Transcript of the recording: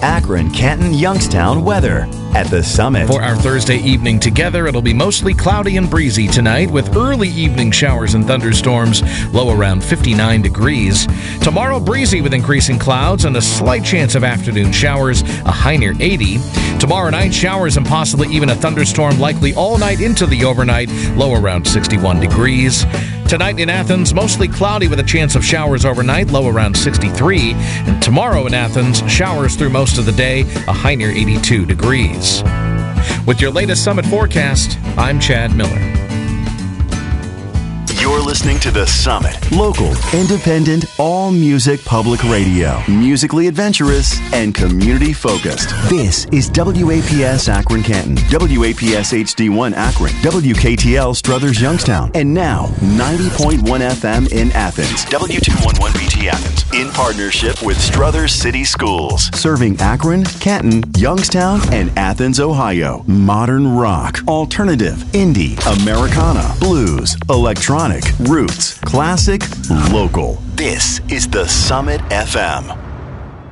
Akron, Canton, Youngstown weather at the Summit. For our Thursday evening together, it'll be mostly cloudy and breezy tonight with early evening showers and thunderstorms, low around 59 degrees. Tomorrow, breezy with increasing clouds and a slight chance of afternoon showers, a high near 80. Tomorrow night, showers and possibly even a thunderstorm likely all night into the overnight, low around 61 degrees. Tonight in Athens, mostly cloudy with a chance of showers overnight, low around 63. And tomorrow in Athens, showers through most of the day, a high near 82 degrees. With your latest Summit forecast, I'm Chad Miller. You're listening to The Summit. Local, independent, all-music public radio. Musically adventurous and community-focused. This is WAPS Akron Canton, WAPS HD1 Akron, WKTL Struthers Youngstown, and now 90.1 FM in Athens, W211BT Athens, in partnership with Struthers City Schools. Serving Akron, Canton, Youngstown, and Athens, Ohio. Modern rock, alternative, indie, Americana, blues, electronic, roots, classic, local. This is The Summit FM.